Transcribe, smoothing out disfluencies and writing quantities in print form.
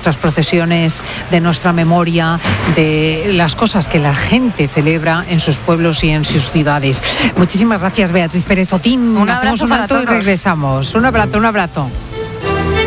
nuestras procesiones, de nuestra memoria, de las cosas que la gente celebra en sus pueblos y en sus ciudades. Muchísimas gracias, Beatriz Pérez Otín. Un Hacemos abrazo un para alto y todos. regresamos. Un abrazo, un abrazo.